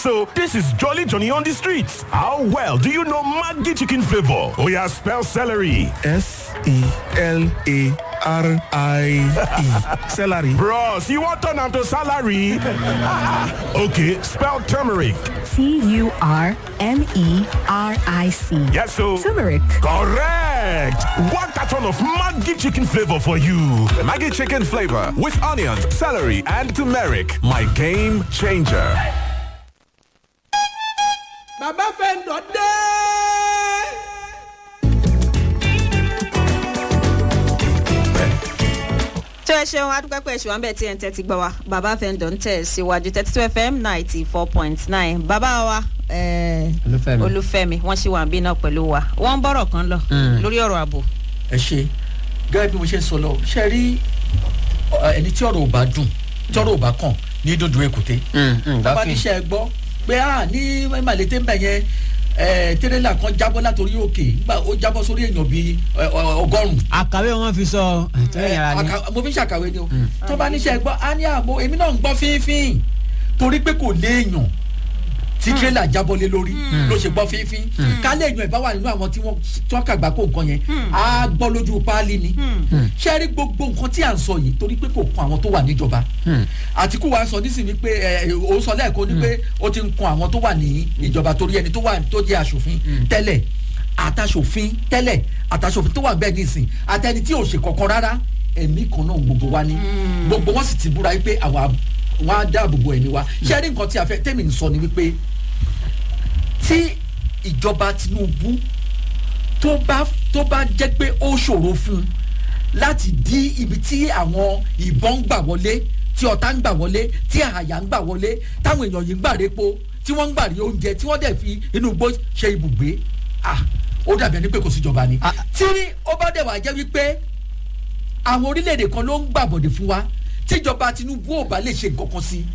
Yes, so this is Jolly Johnny on the streets. How well do you know Maggi chicken flavor? Oh yeah, spell celery. S-E-L-A-R-I-E. Celery. Bros, you want turn am to salary? Okay, spell turmeric. T-U-R-M-E-R-I-C. Yes, so Turmeric. correct. One carton of Maggi chicken flavor for you. Maggi chicken flavor with onions, celery, and turmeric. My game changer. Bàbá Fẹ́ńdọ̀ dé. tó ẹ ṣeun adúpẹ́pẹ́ ṣùgbọ́n bẹ́ẹ̀ tí ẹ̀ ń tẹ́tí gbọ́ wa bàbá Fẹ́ńdọ̀ ń tẹ̀ síwájú 32 FM 94.9 bàbá wa Olúfẹ́mi wọ́n ṣì wà ń bí náà pẹ̀lú wa wọ́n ń bọ̀rọ̀ kan lọ lórí ọ̀rọ̀ ààbò. ẹ ṣe gẹ́gẹ́ bí mo ṣe ń sọ lọ ṣe rí ẹni tí ọ̀rọ̀ ò bá dùn tí ọ̀rọ̀ ò bá kàn ní dòdò èkúté bàbá níṣẹ́ gbọ́ pé ní Màlété ń bẹ̀ yẹn tẹ́lẹ̀lá kan jábọ́ látòrí òkè nígbà ó jábọ́ sórí èèyàn bíi 100. àkàwé wọn fi sọ mo fi ń ṣàkàwé ni o tó bá níṣẹ́ gbọ́ á ní àbò èmi náà ń gbọ́ fínfín torí pé kò léèyàn tí tírélà jábọ́lé lórí ló ṣe gbọ́ fínfín kálẹ̀ èèyàn ìbá wà nínú àwọn tí wọ́n kàgbá kó nǹkan yẹn á gbọ́ lójú páálí ni ṣé rí gbogbo nǹkan tí à ń sọ yìí torí pé kò kan àwọn tó wà níjọba Àtíkù wa sọ nísìnyí pé ó sọ lẹ́ẹ̀kan ní pé ó ti ń kan àwọn tó wà ní ìjọba torí ẹni tó jẹ́ aṣòfin tẹ́lẹ̀ àtàṣòfin tẹ́lẹ̀ àtàṣòfin tó wà bẹ́ẹ̀ nísìn àtẹni tí ò ṣe kankan rárá ẹ̀mí kan náà gbogbo wa ní gbogbo wọn sì ti búra wípé wọn á dáàbò bo ẹ̀mí wa ṣé rí nǹkan tí a fẹ́ tẹ́mi ń sọ ni wípé tí ìjọba Tinubu tó bá jẹ́ pé ó ṣòro fún un láti dí ibi tí àwọn ìbọn ń gbà wọlé tí ọ̀tá ń gbà wọlé tí àyà ń gbà wọlé táwọn èèyàn yìí ń gbà répo tí wọ́n ń gbà rí oúnjẹ tí wọ́n dẹ̀ fi inú igbó ṣe ibùgbé ó dàbí ẹni pé kò síjọba ni tí ó bá dẹ̀ wá jẹ́ wípé àwọn orílẹ̀-èdè kan ló ń gbàbọ̀dè fún wa tíjọba Tinubu ò bá lè ṣe nǹkan kan sí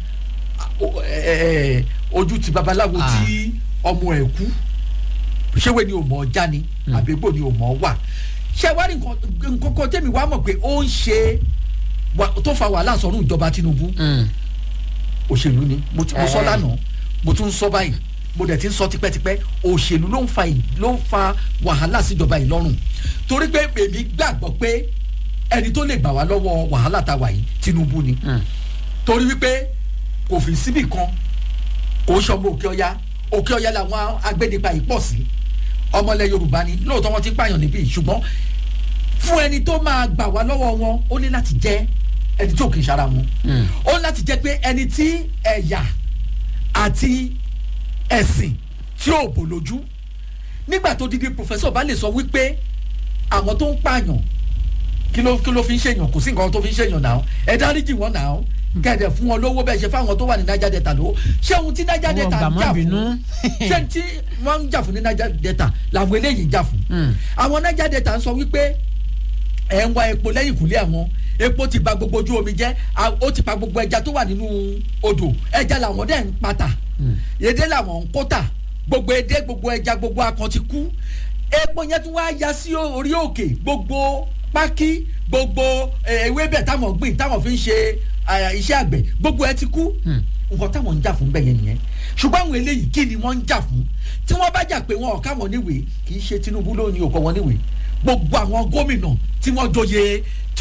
ojú ti babaláwo tí ọmọ ẹ̀ kú ṣéwé ni ò mọ̀ ọ́ já ni àbẹ́gbò ni ò mọ̀ ọ́ wà ṣé wá rí nǹkan kan tẹ́mi wá mọ̀ pé ó ń ṣe tó fa wàhálà sọ̀rọ̀ ìjọba Tinubu òṣèlú ni mo sọ lánàá mo tún sọ báyìí mo dẹ̀ ti ń sọ tipẹ́tipẹ́ òṣèlú ló ń fa wàhálà síjọba yìí lọ́rùn torí pé èmi gbàgbọ́ pé ẹni tó lè gbà wá lọ́wọ́ wàhálà tá a wà yìí Tinubu ni torí wípé kò fi síbì kan kò sọmọ òkè ọya làwọn agbẹnipa yìí pọ̀ sí ọmọlẹ̀ Yorùbá ni lóòótọ́ wọn ti pààyàn níbí ṣùgbọ́n fún ẹni tó máa gbà wá lọ́wọ́ wọn ó ní láti jẹ́ ẹni tó kì í ṣara wọn ó ní láti jẹ́ pé ẹni tí ẹ̀yà àti ẹ̀sìn tí ò bò lójú nígbà tó dídí pòfẹ́sọ̀ bá lè sọ wípé àwọn tó ń pààyàn kí ló fi ń ṣèyàn kò sí nǹkan tó fi ń ṣèyàn náà ẹ dáríjì wọn náà kẹ̀dẹ̀ fún wọn lówó bẹ́ẹ̀ ṣe fáwọn tó wà ní Niger Delta lówó ṣé ohun tí Niger Delta ń jà fún ṣé tí wọ́n ń jà fún ní Niger Delta làwọn eléyìí ń jà fún àwọn Niger Delta ń sọ wípé ẹ̀ ń wá epo lẹ́yìn ìkúlé àwọn epo ti bà gbogbo ojú omi jẹ́ ó ti pa gbogbo ẹja tó wà nínú odò ẹja làwọn dẹ̀ ń pata èdè làwọn ń kóta gbogbo èdè gbogbo ẹja gbogbo akàn ti kú epo yẹn tún wá ya sí orí òkè gbogbo pákí gbogbo ewébẹ̀ táwọn gbìn táwọn fi ń ṣe iṣẹ́ àgbẹ̀ gbogbo ẹ ti kú nǹkan táwọn ń jà fún bẹ́ẹ̀ yẹn nìyẹn ṣùgbọ́n àwọn eléyìí kí ni wọ́n ń jà fún tí wọ́n bá jà pé wọn ò káwọn níwèé kì í ṣe Tinubu ló ní òkò wọn níwèé gbogbo àwọn gómìnà tí wọ́n joyè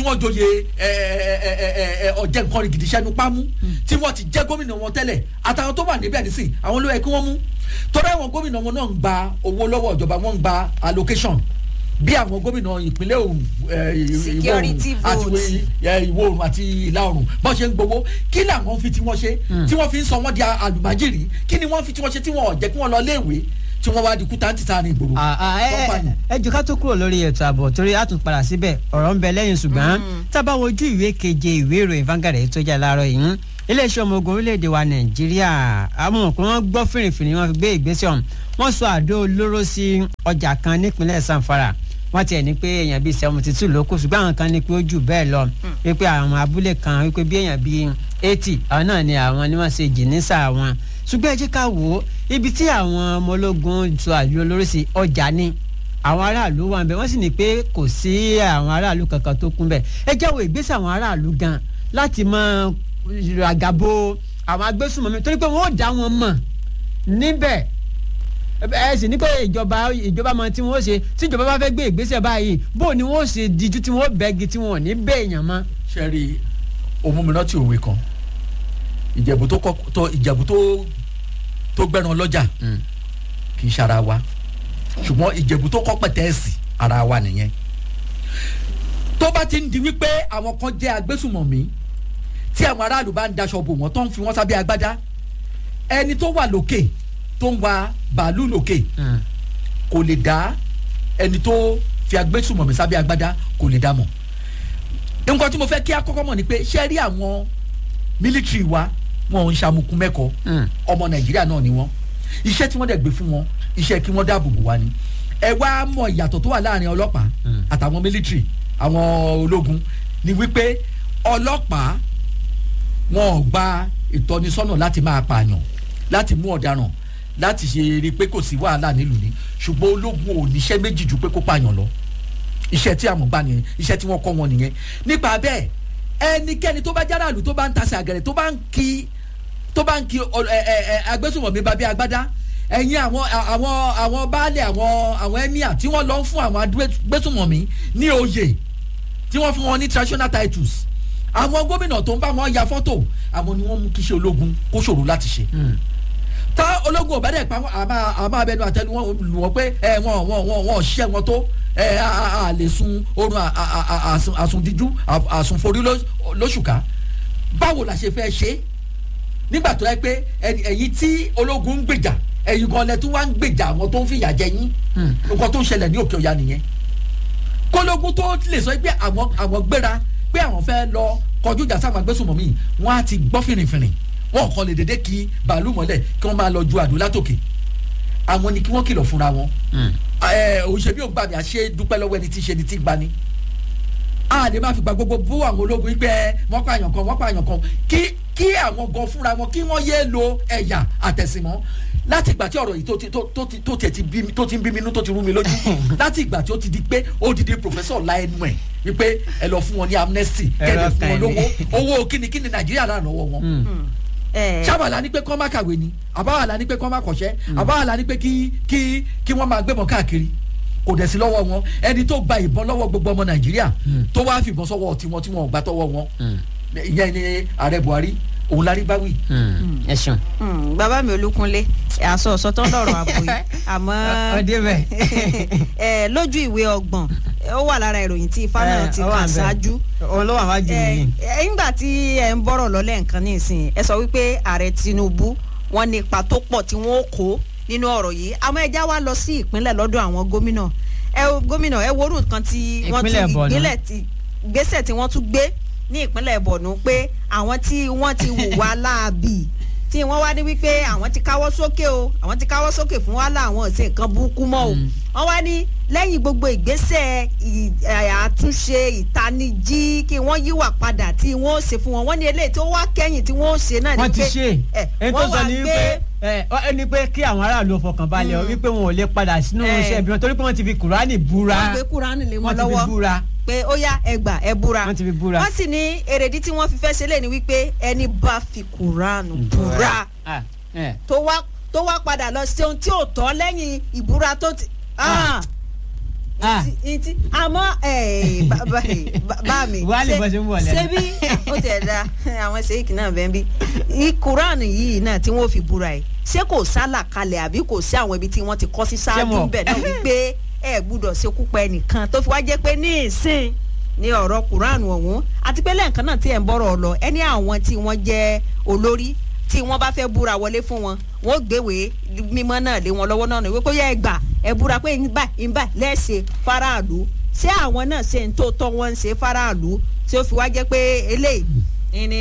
ọ̀jẹ̀ nǹkan gidi sẹ́nu pámú tí wọ́n ti jẹ́ gómìnà wọn tẹ́lẹ̀ àtàwọn tó wà níbẹ̀ nísìn àwọn ló yẹ kí wọ́n mú torí àwọn gómìnà wọn náà ń gba owó lọ́wọ́ ìjọba wọn ń gba allocation bí àwọn gómìnà ìpínlẹ̀ ìwọ̀ oòrùn àti ìlà oòrùn bọ́n ṣe ń gbowó kí làwọn fi tí wọ́n ṣe tí wọ́n fi ń sọ wọ́n di àlùmájìrì kí ni wọ́n fi tí wọ́n ṣe tí wọ́n jẹ́ kí wọ́n lọ léèwé tí wọ́n wá di kúta ń tìta ní ìgboro. ẹ jù ká tó kúrò lórí ètò ààbò torí a tún padà síbẹ̀ ọ̀rọ̀ ń bẹ lẹ́yìn ṣùgbọ́n tábà wojú ìwé keje ìwé ìròyìn Vanguard tó jẹ́ láàárọ̀ yìí iléeṣẹ́ ọmọ ogun orílẹ̀-èdè wa Nàìjíríà àwọn òkú wọn gbọ́ fìrìfìrì wọn fi gbé ìgbésẹ̀ ọ̀hún wọ́n sọ àdó olóró sí ọjà kan nípínlẹ̀ Zamfara wọ́n tiẹ̀ ní pé èèyàn bíi 72 ló kù ṣùgbọ́n àwọn kan ní pé ó jù bẹ́ẹ̀ lọ wípé àwọn abúlé kan wípé bí èèyàn bíi 80 àwọn náà ni àwọn ni wọ́n ṣe jìnnìṣà wọn ṣùgbọ́n ẹ jẹ́ ká wò ó ibi tí àwọn ọmọ ológun sọ àdó olóró sí ọjà ni àwọn aráàlú wà ń bẹ wọ́n sì ní pé kò sí àwọn aráàlú kankan tó kún bẹ́ẹ̀ ẹ jẹ́ wo ìgbésẹ̀ àwọn aráàlú gan láti mọ àgàbò àwọn agbésùnmọ̀mí torí pé wọ́n ó dá wọn mọ̀ níbẹ̀ ẹ sì ní pé ìjọba mọ tí wọ́n ṣe tí ìjọba bá fẹ́ gbé ìgbésẹ̀ báyìí bó ni wọ́n ṣe díjú tí wọ́n bẹ́gi tí wọ́n ní bẹ́ẹ̀ èèyàn mọ́. ṣe rí òmùmíràn tí òwe kan ìjẹ̀bù tó gbẹ̀ràn lọ́jà kì í ṣe ara wa ṣùgbọ́n ìjẹ̀bù tó kọ́ pẹ̀tẹ́ẹ̀sì ara wa nìyẹn tó bá ti ń di wípé àwọn kan jẹ́ agbésùmọ̀mí tí àwọn aráàlú bá ń daṣọ bò wọ́n tó ń fi wọ́n sábẹ́ agbádá ẹni tó wà lókè tó ń wa bàálù lókè kò lè dá ẹni tó fi agbésùmọ̀mí sábẹ́ agbádá kò lè dá mọ̀ nǹkan tí mo fẹ́ kí a kọ́kọ́ mọ̀ ni pé ṣé rí àwọn mílítírì wa wọn ò ń ṣàmùkún mẹ́kọ̀ọ́ ọmọ nàìjíríà náà ni wọ́n iṣẹ́ tí wọ́n dẹ̀ gbé fún wọn iṣẹ́ kí wọ́n dáàbò bò wá ni ẹ wá mọ ìyàtọ̀ tó wà láàrin ọlọ́pàá àtàwọn mílítírì àwọn ológun ni wípé ọlọ́pàá wọn ò gba ìtọ́nisọ́nà láti máa pààyàn láti mú ọ̀daràn láti ṣe rí i pé kò sí wàhálà nílùú ni ṣùgbọ́n ológun ò níṣẹ́ méjì ju pé kó pààyàn lọ iṣẹ́ tí àmọ̀gbá nìyẹn iṣẹ́ tí wọ́n kọ́ wọn nìyẹn nípa bẹ́ẹ̀ ẹnikẹ́ni tó bá járàlú tó bá ń tasẹ̀ àgẹ̀rẹ̀ tó bá ń kí agbésùnmọ̀mí bá bí agbádá ẹ̀yin àwọn baálẹ̀ àwọn emir tí wọ́n lọ ń fún àwọn agbésùnmọ̀mí ní oyè tí wọ́n fún wọn ní traditional titles àwọn gómìnà tó ń bá wọn ya fọ́tò àwọn ni wọ́n mú kí iṣẹ́ ológun kó ṣòro láti ṣe tá ológun ọ̀bá dẹ̀ pa àmọ́ abẹnú àtẹnu wọn lù wọ́n pé wọn ṣiṣẹ́ wọn tó a lè sun oorun àsundíjú àsunforí lóṣùká báwo la ṣe fẹ́ ṣe nígbà tó yẹ pé ẹ̀yin tí ológun ń gbèjà ẹ̀yin gan lẹ tún wá ń gbèjà àwọn tó ń fìyà jẹ yín nǹkan tó ń ṣẹlẹ̀ ní òkè ọ̀yà nìyẹn kólógún tó lè sọ pé àwọn gbéra pé àwọn fẹ́ lọ kọjú ìjà sáwọn agbésùnmọ̀mí wọn á ti gbọ́ fìrìfìrì wọn kàn lè dédé kí bàálù mọ́lẹ̀ kí wọ́n máa lọ ju àdó látòkè àwọn ni kí wọ́n kìlọ̀ fúnra wọn òṣèbí ò gbà mí àṣẹ dúpẹ́ lọ́wọ́ ẹni tí ṣe ni tí gbani a lè má fi gba gbogbo bó àwọn ológun wípé wọ́n pààyàn kan kí àwọn gan fúnra wọn kí wọ́n yé lo ẹ̀yà àtẹ̀sìmọ́ láti ìgbà tí ọ̀rọ̀ yìí tó ti ń bí mi inú tó ti rú mi lójú láti ìgbà tí ó ti di pé ó ti di pòfẹ́sọ̀ la ẹnu ẹ̀ wípé ẹ lọ fún wọn ní amnesty kẹ́lẹ́ fún wọn lówó owó kíni nàìjíríà náà lọ́wọ́ wọn sábàlá ní pé kọ́ má kàwé ni àbáwàlá ní pé kọ́ má kọ̀ṣẹ́ àbáwàlá ní pé kí wọ́n máa gbébọn káàkiri kò dẹ̀ sí lọ́wọ́ wọn ẹni tó gba ìbọn lọ́wọ́ gbogbo ọmọ nàìjíríà tó wá fìbọn sọ́wọ́ tiwọn tí wọn ò gbà tọ́wọ́ wọn ìyẹn ni ààrẹ buhari òun la rí báwì. ẹ ṣeun. bàbá mi olúkunlé aṣọ ọ̀sọ́tọ́ lọ́rọ̀ àbò yìí àmọ́ lójú ìwé ọgbọ̀n ó wà lára ìròyìn tí ifá náà ti kà ṣáájú. olówó àwọn àjò yìí. nígbà tí ẹ ń bọ̀rọ̀ lọ́lẹ̀ nǹkan ní ìsìn ẹ sọ wípé ààrẹ tinubu wọn ní ipa tó pọ̀ tí wọ́n kó nínú ọ̀rọ̀ yìí àmọ́ ẹ já wa lọ sí ìpínlẹ̀ lọ́dọ̀ àwọn gómìnà ẹ worú kan tí wọ́n ti ìgbésẹ̀ tí wọ́n tún gbé ní ìpínlẹ̀ bọ̀nú pé àwọn tí wọ́n ti hùwà láabi tí wọ́n wá ní wípé àwọn ti káwọ́ sókè fún wàhálà àwọn ọ̀sẹ̀ nǹkan burúkú mọ́ o wọ́n wá ní lẹ́yìn gbogbo ìgbésẹ̀ àtúnṣe ìtanijí kí wọ́n yíwà padà tí wọ́n ó ṣe fún wọn wọ́n ní eléyìí tí ó wá kẹ́yìn tí wọ́n ó ṣe náà ní pé wọ́n wá gbé ẹni pé kí àwọn aráàlú fọkàn balẹ̀ wípé wọn ò lè padà sínú iṣẹ́ ibi wọn torí pé wọ́n ti fi kùránì búra wọ́n gbé kùránì lé wọn lọ́wọ́ pé ó yá ẹgbà ẹ búra wọ́n sì ní èrèdí tí wọ́n fi fẹ́ ṣe lé ní wípé ẹni bá fi kùránì búra tó wá padà lọ ṣe ohun tí ò tọ́ lẹ́yìn ìbúra tó ti àmọ́ bá mi ṣe bí ó tẹ̀ da àwọn ṣèyíkì náà bẹ́ẹ̀ bí kùránì yìí náà tí wọ́n fi búra ẹ̀ ṣé kò sálà kalẹ̀ àbí kò sí àwọn ibi tí wọ́n ti kọ́ sí ṣáájú bẹ̀ náà wípé ẹ gbúdọ̀ ṣekú pa ẹnìkan tó fi wá jẹ́ pé ní ìsìn ní ọ̀rọ̀ kùránù ọ̀hún àti pé lẹ́ẹ̀kan náà tí ẹ̀ ń bọ̀rọ̀ lọ ẹni àwọn tí wọ́n jẹ́ olórí tí wọ́n bá fẹ́ búra wọlé fún wọn wọ́n gbéwèé mímọ́ náà lé wọn lọ́wọ́ náà ní wípé yẹ ẹgbà ẹ búra pé ìbá lẹ́ẹ̀ṣẹ̀ faraàlú ṣé àwọn náà ṣe ń tó tọ́ wọn ń ṣe faraàlú tí ó fi wá jẹ́ pé eléyìí ní.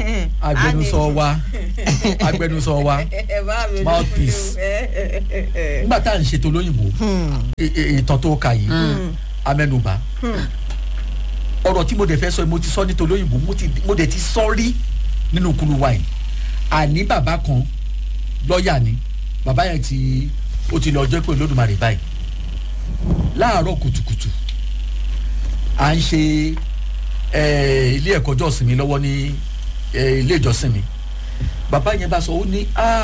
agbẹnusọ wa mouthpiece nígbà tá à ń ṣètò lóyìnbó ìtàn tó kà yìí amẹnuba ọ̀rọ̀ tí mo dẹ̀ fẹ́ sọ mo ti sọ ní tolóyìnbó mo dẹ̀ ti sọ rí nínú kulu wa yìí àní bàbá kan lọ́ọ̀yà ni bàbá yẹn ó ti lọ ọjọ́ pé Olódùmarè báyìí láàárọ̀ kùtùkùtù à ń ṣe ilé ẹ̀kọ́ jọ́sìn mi lọ́wọ́ ní ilé ìjọsìn mi bàbá yẹn bá sọ ó ní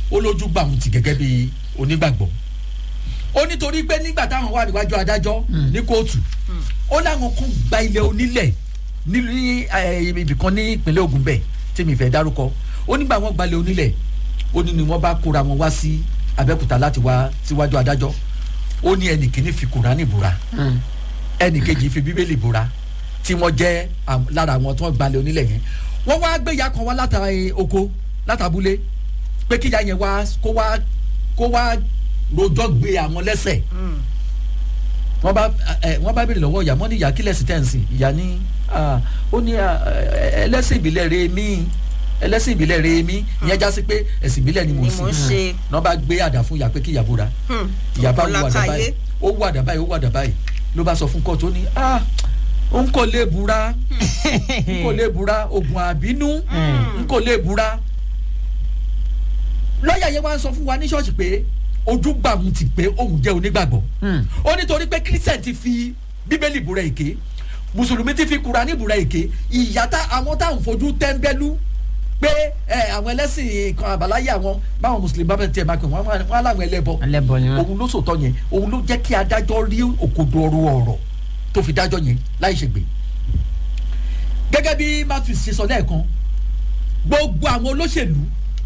ó lójú gbà wọn ti gẹ́gẹ́ bí onígbàgbọ́ ó nítorí pé nígbà táwọn wà níwájú adájọ́ ní kóòtù ó láwọn kan gba ilẹ̀ onílẹ̀ ní ibìkan ní ìpínlẹ̀ Ògùn bẹ́ẹ̀ tí mi fẹ́ dárúkọ ó nígbà wọn gbalẹ̀ onílẹ̀ ó ní ni wọ́n bá kóra wọn wá sí Abẹ́òkúta láti wá síwájú adájọ́ ó ní ẹnì kìíní fi Kùránì búra ẹnì kejì fi Bíbélì búra tí wọ́n jẹ́ lára àwọn tí wọ́n gbalẹ̀ onílẹ̀ yẹn wọ́n wá gbé ìyá kan wá látàrí oko látàbúlé pé kíyà yẹn wá kó wá rojọ́ gbé àwọn lẹ́sẹ̀ wọ́n bá béèrè lọ́wọ́ ìyá mọ́ ní ìyá kílẹ̀ sí tẹ̀sí ìyá ní ó ní ẹlẹ́sìn ìbílẹ̀ rẹ̀ mí ẹlẹ́sìn ìbílẹ̀ rẹ̀ mí ìyẹn já sí pé ẹ̀sìn ìbílẹ̀ ni mo sì náà bá gbé àdá fún ìyá pé kí ìyá búra ìyá bá wù àdá báyìí ó wù àdá báyìí ló bá sọ fún kóòtù ó ní n kò lè búra oògùn àbínú n kò lè búra lọ́ọ̀yà yẹn wá ń sọ fún wa ní ṣọ́ọ̀ṣì pé ojúgbàmù ti pé òun jẹ́ onígbàgbọ́ ó nítorí pé Christian ti fi Bíbélì búra èké Mùsùlùmí ti fi Kùránì búra èké ìyàtá àwọn táwọn fojú tẹ́ńbẹ́lú pé àwọn ẹlẹ́sìn kan àbáláyé àwọn báwọn Mùsùlùmí bá bẹ̀ tiẹ̀ máa pè wọ́n aláwọn ẹlẹ́bọ òun ló sòtọ́ yẹn òun ló jẹ́ kí adájọ́ rí òkodoro ọ̀rọ̀ tó fi dájọ́ yẹn láì ṣègbè gẹ́gẹ́ bí Matthew ṣe sọ lẹ́ẹ̀kan gbogbo àwọn olóṣèlú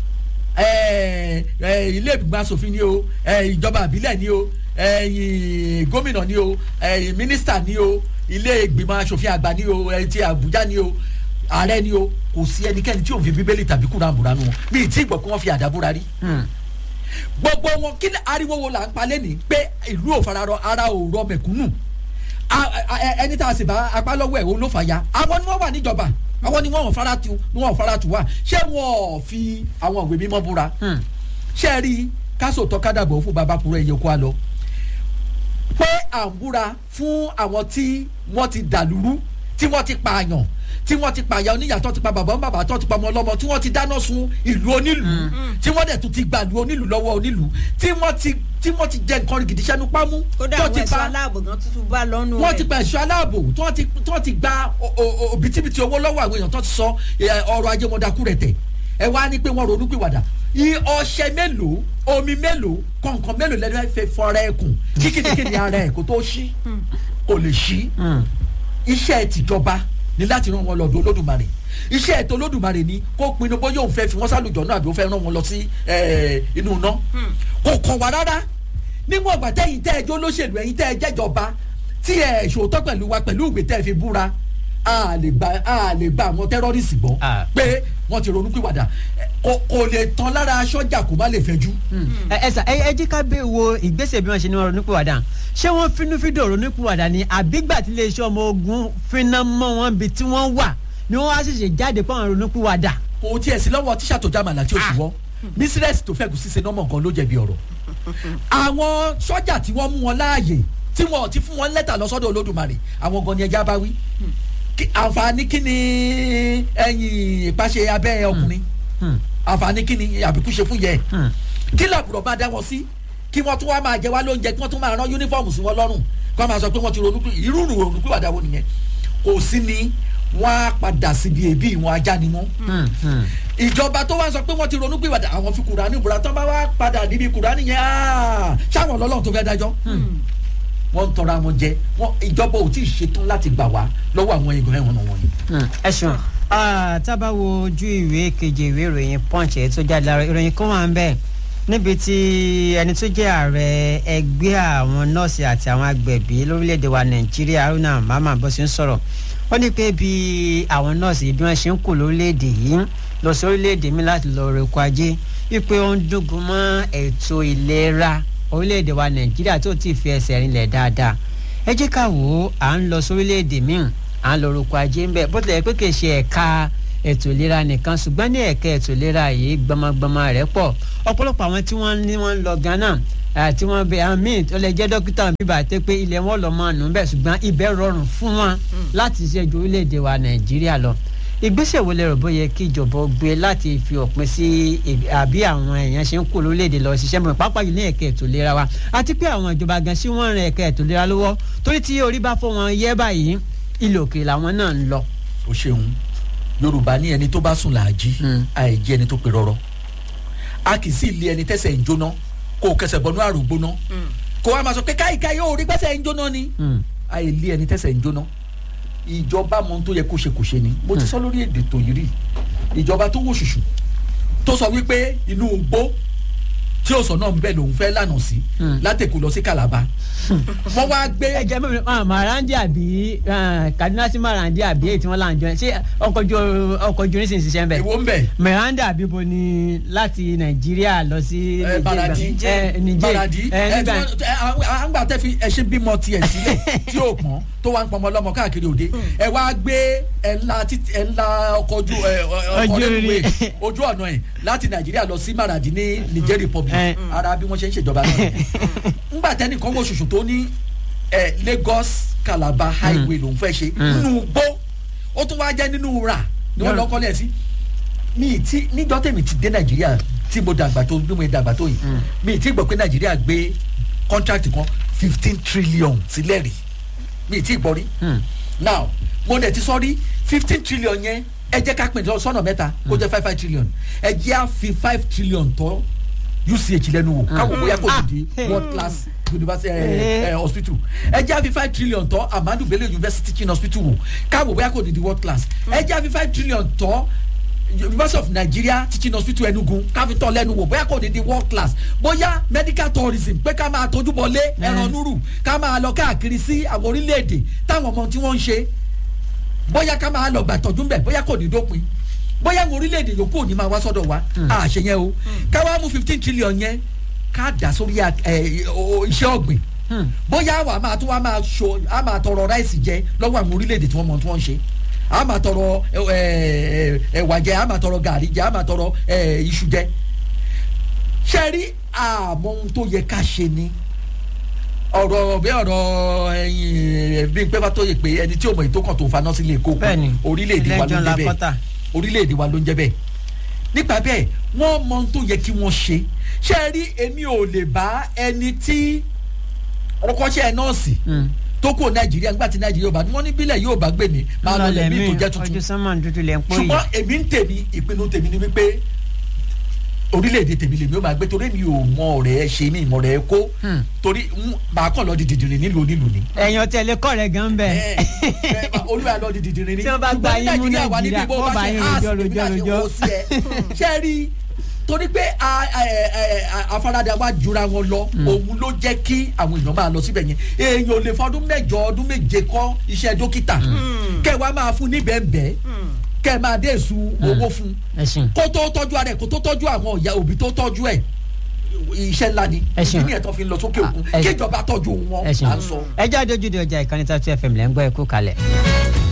ilé ìgbìmọ̀ asòfin ni o ìjọba àbílẹ̀ ni o gómìnà ni o mínísítà ni o ilé ìgbìmọ̀ asòfin àgbà ni o ti Àbújá ni o ààrẹ ni o kò sí ẹnikẹ́ni tí òun fi Bíbélì tàbí Kùránì búra nù wọn bí ìtì ìgbọ̀ kí wọ́n fi àdá búra rí gbogbo wọn kí ariwo wo là ń palẹ̀ ní pé ìlú ò fararọ ara ò rọ mẹ̀kúnnù ẹni tá a sì bá apá lọ́wọ́ ẹ̀ ó ló fà ya àwọn ni wọ́n wà níjọba àwọn ni wọ́n fara tù wá ṣé wọ́n fi àwọn ìwé mímọ́ búra ṣé rí kásòtọ́ kádàgbọ̀ fún baba kúrò ẹ̀yẹ kó a lọ pé à ń búra fún àwọn tí wọ́n ti dàlúrú tí wọ́n ti pààyàn tí wọ́n ti pààyàn oníyàtọ̀ ti pa bàbá tó ti pa ọmọ ọlọ́mọ tí wọ́n ti dáná sun ìlú onílùú tí wọ́n dẹ̀ tún ti gbàlú onílùú lọ́wọ́ onílùú tí wọ́n ti jẹ nǹkan gidi sẹ́nu pámú. kódà àwọn ẹ̀ṣọ́ aláàbò gan tuntun bá lọ́nu rẹ̀. wọ́n ti gba ẹ̀ṣọ́ aláàbò tí wọ́n ti gba òbítíbitì owó lọ́wọ́ àwọn èèyàn tó ti sọ ọrọ̀ ajé wọn dakú rẹ̀ tẹ̀ ẹ wá ní pé wọ́n ronú pìwàdà ọṣẹ mélòó omi mélòó kọ̀ǹkọ̀ mélòó lẹ́nu fẹ́ fọ́ra ẹkùn kíkìdíkìdí ara ẹ̀ kó tó ṣí kò lè ṣí iṣẹ́ tìjọba ní láti rán wọn lọ ọ̀dọ̀ Olódùmarè iṣẹ́ ètò Olódùmarè ni kó pinnu bóyá òun fẹ́ fi wọ́n sálùjọ náà àbí ó fẹ́ rán wọn lọ sí inú iná kò kàn wá rárá níwọ̀n ìgbà tẹ́yìn tẹ́ ẹjọ́ olóṣèlú ẹ̀yìn tẹ́ ẹ jẹ́jọba tí ẹ ṣòótọ́ pẹ̀lú wa pẹ̀lú ìwé tẹ́ ẹ fi búra a lè gba àwọn tẹ́rọ́rìsì gbọ́ pé wọ́n ti ronú pìwàdà kò lè tán lára sọ́jà kó má lè fẹ́jú. ẹ jí ká bẹ́ẹ̀ wo ìgbésẹ̀ bí wọ́n ṣe ní wọn ronú pìwàdà ṣé wọ́n finúfídò ronú pìwàdà ni àbígbà tí iléeṣẹ́ ọmọ ogun finá mọ́ wọn bí tí wọ́n wà ni wọ́n wá ṣẹ̀ṣẹ̀ jáde pé wọ́n ronú pìwàdà. kò tiẹ̀ sí lọ́wọ́ tíṣà tó jámàlà tí ó sì wọ́ mísírẹ́sì tó fẹ́ kù sí senọ́mọ̀ nǹkan ló jẹ̀bi ọ̀rọ̀ àwọn sọ́jà tí wọ́n mú wọn láàyè tí wọ́n ti fún wọn lẹ́tà lọ sọ́dọ̀ Olódùmarè àwọn gan ni ẹja bá wí àǹfààní kí ni ẹ̀yìn ìpàṣẹ abẹ́ ọkùnrin àǹfààní kí ni àbíkú ṣe fún yẹ kí làbùrọ̀ máa dá wọn sí kí wọ́n tún wá máa jẹ wá lóúnjẹ kí wọ́n tún máa rán yúnífọ́ọ̀mù sí wọn lọ́rùn kí wọ́n máa sọ pé wọ́n ti irú ronú pé wàdà wo nìyẹn kò sí ni wọ́n á padà síbi èbí ìwọ̀n ajá ni wọ́n ìjọba tó wá sọ pé wọ́n ti ronú pé wàdà àwọn fi Kùránì búra tán bá wá padà níbi Kùránì yẹn ṣáwọn Ọlọ́run tó fẹ́ dájọ́ wọ́n ń tọrọ àwọn jẹ ìjọba ò tí ì ṣetán láti gbà wá lọ́wọ́ àwọn ẹ̀gbọ́n ẹ̀wọ̀n wọ̀nyí. ẹ ṣeun tábà wo ojú ìwé keje ìwé ìròyìn Punch èyí tó jáde lára ìròyìn kan wà ń bẹ níbi tí ẹni tó jẹ́ ààrẹ ẹgbẹ́ àwọn nọ́ọ̀sì àti àwọn agbẹ̀bí lórílẹ̀‐èdè wa Nàìjíríà Haruna Mama bó ṣe ń sọ̀rọ̀ wọ́n ní pé bí àwọn nọ́ọ̀sì bí wọ́n ṣe ń kù lórílẹ̀‐èdè yìí lọ sí orílẹ̀‐èdè mi láti lọ rẹ̀ kó ajé wípé ó ń dúgun mọ́ ètò ìlera orílẹ̀-èdè wa Nàìjíríà tó ti fi ẹsẹ̀ rinlẹ̀ dáadáa ẹ jẹ́ ká wò ó à ń lọ sórílẹ̀-èdè míì à ń lọ roko ajé ń bẹ̀ bó tilẹ̀ pé kì í ṣe ẹ̀ka ètò ìlera nìkan ṣùgbọ́n ní ẹ̀ka ètò ìlera yìí gbọmọgbọmọ rẹ̀ pọ̀ ọ̀pọ̀lọpọ̀ àwọn tí wọ́n ní wọ́n ń lọ Ghana àti wọ́n bẹ àmì tó lè jẹ́ dókítà bíbà tẹ́ pé ilẹ̀ wọn lọ́ máa nù bẹ́ẹ̀ ṣùgbọ́n ibẹ̀ rọrùn fún wọn láti ṣe ju orílẹ̀-èdè wa Nàìjíríà lọ ìgbésẹ̀ wo lẹ rò bóyá kí ìjọba gbé láti fi òpin sí àbí àwọn èèyàn ṣe ń kó lórílẹ̀‐èdè lọ ṣiṣẹ́ mọ̀ pàápàá yìí ní ẹ̀ka ètò ìlera wa àti pé àwọn ìjọba gan sí wọ́n rin ẹ̀ka ètò ìlera lọ́wọ́ torí tí orí bá fọ́ wọn yẹ́ báyìí ilé òkè làwọn náà ń lọ. o ṣeun Yorùbá ní ẹni tó bá sùn làájí àìjí ẹni tó pe rọrọ a kì í sì lé ẹni tẹ́sẹ̀ ń jóná kó o kẹsẹ̀ bọ́nú àrùn gbóná kó wa máa sọ pé káyìíká yóò rí pẹ́sẹ̀ ń jóná ni a yè lé ẹni tẹ́sẹ̀ ń jóná ìjọba mọ tó yẹ kó ṣe kò ṣe ni mo ti sọ lórí èdè tó yìí rí ìjọba tó wò ṣùṣù tó sọ wípé inú gbó tí ó sọ náà ń bẹ lòun fẹ́ lànà sí látẹ̀kù lọ sí Calabar wọ́n wá gbé. ẹ jẹ́ mẹ́rin Marandi àbí Kaduna sí Marandi àbí èyí tí wọ́n là ń jọ ṣé ọkọ̀ ojú oníṣẹ́ ìṣiṣẹ́ ń bẹ̀. ìwọ ń bẹ̀. Marandi àbí bo ni láti Nàìjíríà lọ sí Maradi Maradi àgbà tẹ́ fi ẹṣin bímọ tiẹ̀ sílẹ̀ tí ó pọ́n tó wá ń pọnmọ lọ́mọ káàkiri òde ẹ wá gbé ẹ̀ńlá ọkọ̀ ojú ọ̀nà ẹ̀ láti Nàìjíríà lọ sí Maradi ní Niger Republic ara bí wọ́n ṣe ń ṣèjọba náà ńgbà tẹ́nìkan wọ́n ṣoṣù tó ní Lagos Calabar highway lòún fẹ́ ṣe nínú gbó ó tún wá jẹ́ nínú rà ni wọ́n lọ kọ́lẹ̀ sí níjọ́ tèmi ti dé Nàìjíríà tí mo dàgbà tó bí mo dàgbà tó yìí mi ti gbọ́ pé Nàìjíríà gbé contract kan 15 trillion sílẹ̀ rí mi ti gbọ́ rí now mo dẹ̀ ti sọ rí 15 trillion yẹn ẹ jẹ́ ká pín sọ́nà mẹ́ta kó jẹ́ 5 trillion ẹ jẹ́ á fi 5 trillion tọ́ UCH lẹ́nu wò káwọn bóyá kò di world class university hospital ẹ jẹ́ á fi 5 trillion tọ́ Ahmadu Bello University Teaching Hospital wò káwọn bóyá kò di world class ẹ jẹ́ á fi 5 trillion tọ́ University of Nigeria Teaching Hospital Enugu káfi tọ́ lẹ́nu wò bóyá kò di world class bóyá medical tourism pé ká máa tọ́jú bọ́lé ẹran núrù ká máa lọ káàkiri sí àwọn orílẹ̀-èdè táwọn ọmọ tí wọ́n ń ṣe bóyá ká máa lọ gbàtọ́jú mbẹ̀ bóyá kò ní dópin bóyá àwọn orílẹ̀-èdè yòókù ò ní máa wá sọ́dọ̀ wa àṣẹ yẹn o ká wá mú 15 trillion yẹn ká dà sórí iṣẹ́ ọ̀gbìn bóyá àwa máa tún wá máa tọrọ ráìsì jẹ lọ́wọ́ àwọn orílẹ̀-èdè tí wọ́n mọ̀ tí wọ́n ń ṣe a máa tọrọ ẹ̀wà jẹ a máa tọrọ gàrí jẹ a máa tọrọ iṣu jẹ ṣe rí àmọ́ ohun tó yẹ ká ṣe ni ọ̀rọ̀ bí ọ̀rọ̀ bí pẹ́fà tó yẹ pé ẹni tí ò mọ̀ ètò kan tó ń faná sílé èkó orílẹ̀-èdè wa ló ń jẹ́ bẹ́ẹ̀ orílẹ̀-èdè wa ló ń jẹ́ bẹ́ẹ̀ nípa bẹ́ẹ̀ wọ́n mọ ohun tó yẹ kí wọ́n ṣe ṣe rí èmi ò lè bá ẹni tí ọkọ̀ṣẹ́ nọ́ọ̀sì tó kó Nàìjíríà nígbà tí Nàìjíríà yóò bá wọ́n ní bílẹ̀ yóò bá gbé mi máa lọ lẹ́mí tó jẹ́ tuntun ṣùgbọ́n èmi ń tèmi ìpinnu tèmi ni wípé orílẹ̀-èdè tèmi lèmi ó máa gbé torí mi ò mọ ọ̀rẹ́ ṣe mi ìmọ̀ rẹ̀ kó torí màá kàn lọ di dìdìrín nílùú ni. ẹ̀yàn tẹ̀lé kọ́ rẹ̀ gan bẹ́ẹ̀. olúwa lọ di dìdìrín ní. tí wọ́n bá gba yín mú Nàìjíríà wọ́n bá yín rojọ́. ṣé rí torí pé afárádá wa jura wọn lọ òun ló jẹ́ kí àwọn èèyàn máa lọ síbẹ̀ yẹn èèyàn ò lè fọdún mẹ́jọ ọdún méje kọ́ iṣẹ́ dókítà kẹwàá máa fún níbẹ̀ẹ́bẹ̀ẹ́ kẹ máa dé èsù owó fún kó tó tọ́jú ara ẹ̀ kó tó tọ́jú àwọn ìyá òbí tó tọ́jú ẹ̀ iṣẹ́ ńlá ni ìdí nìyẹn tó fi ń lọ sókè òkun kí ìjọba tọ́jú wọn à ń sọ. ẹ jáde ojúde ọjà ìkànnì 32 FM lẹ́ ń gbọ́ ẹ̀kú kalẹ̀.